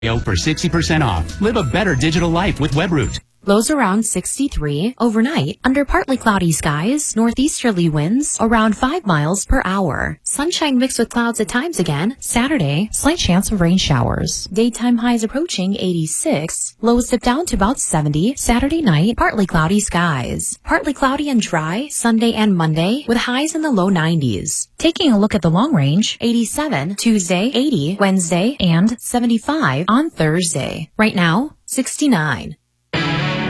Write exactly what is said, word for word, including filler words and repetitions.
for sixty percent off. Live a better digital life with Webroot. Lows around sixty-three. Overnight, under partly cloudy skies, northeasterly winds around five miles per hour. Sunshine mixed with clouds at times again. Saturday, slight chance of rain showers. Daytime highs approaching eighty-six. Lows dip down to about seventy. Saturday night, partly cloudy skies. Partly cloudy and dry Sunday and Monday with highs in the low nineties. Taking a look at the long range, eighty-seven Tuesday, eighty Wednesday, and seventy-five on Thursday. Right now, sixty-nine.